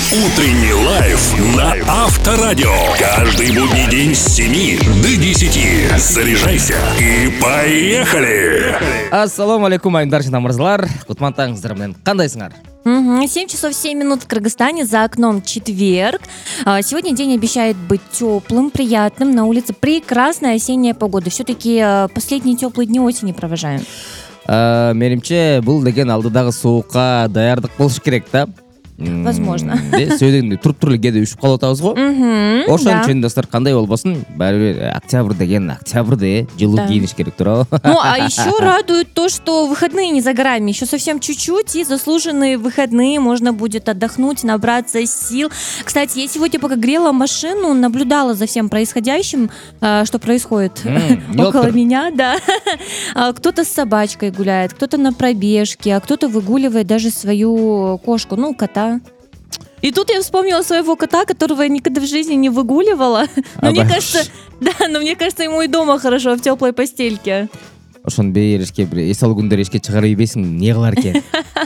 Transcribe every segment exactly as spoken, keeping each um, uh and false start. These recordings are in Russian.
Утренний лайф на Авторадио. Каждый будний день с семи до десяти. Заряжайся и поехали! Ассаламу алейкум, айымдар мырзалар. Кутман таңыңыздар менен кандайсыңар? семь часов семь минут в Кыргызстане, за окном четверг. Сегодня день обещает быть теплым, приятным. На улице прекрасная осенняя погода. Все-таки последние теплые дни осени провожаем. Менимче, бул деген алдыдагы суукка даярдык болуш керек да. Возможно. Сөйдөгөндө туруп-туруп эле кээде үшүп калып атабыз го. Ошон үчүн достор, кандай болбосун, баары бир октябрь деген октябрьде жылуу кийиниш керек туурабы. Ну, а еще радует то, что выходные не за горами. Еще совсем чуть-чуть, и заслуженные выходные можно будет отдохнуть, набраться сил. Кстати, я сегодня, пока грела машину, наблюдала за всем происходящим, что происходит около меня. Да. Кто-то с собачкой гуляет, кто-то на пробежке, а кто-то выгуливает даже свою кошку, ну, кота. И тут я вспомнила своего кота, которого я никогда в жизни не выгуливала. Но мне кажется, да, но мне кажется, ему и дома хорошо, в теплой постельке. Ошон беришке бир эс алуу күндөр эшикке чыгарып ийбейсиң, эмне кылар экен?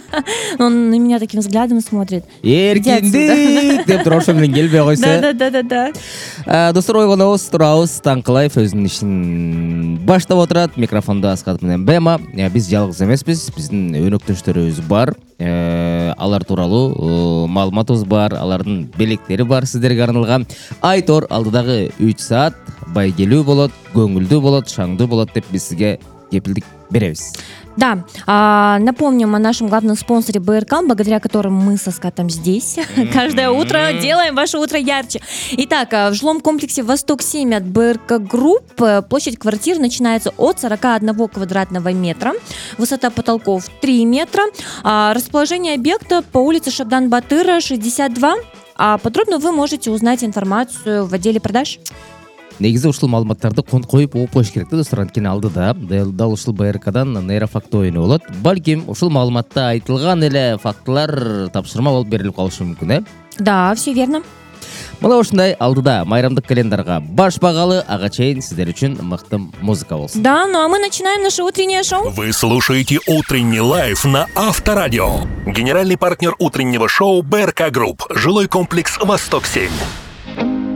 Он на меня таким взглядом смотрит. Эркиндик деп туруп ошо менен келбей койсо. Да-да-да-да. Достор, ойгонобуз, турабыз. Таңкылаев өзүнүн ишин баштап отурат. Микрофондо Аскат менен Бема. Биз жалгыз эмеспиз, биздин өнөктөштөрүбүз бар. Алар тууралуу маалыматыбыз бар, алардын белектери бар сиздерге арналган. Айтор алдыдагы үч саат байгелүү болот, көңүлдүү болот, шаңдуу болот деп биз сизге кепилдик беребиз. Да, а, напомним о нашем главном спонсоре БРК, благодаря которому мы со Скатом здесь. Каждое утро делаем ваше утро ярче. Итак, в жилом комплексе Восток-семь от БРК Групп площадь квартир начинается от сорок один квадратного метра, высота потолков три метра, а расположение объекта по улице Шабдан-Батыра, шестьдесят два. А подробно вы можете узнать информацию в отделе продаж. Негизи ушул маалыматтарды коюп угуп коюш керек да достор, анткени алдыда дал ушул БРКдан нейрофакт оюну болот. Балким ушул маалыматта айтылган эле фактылар тапшырма болуп берилип калышы мүмкүн, э? Да, все верно. Мына ушундай алдыда майрамдык календарга баш багалы, ага чейин сиздер үчүн мыкты музыка болсун. Да, ну а мы начинаем наше утреннее шоу. Вы слушаете Утренний лайф на Авторадио. Генеральный партнер утреннего шоу БРК Групп. Жилой комплекс Восток-семь.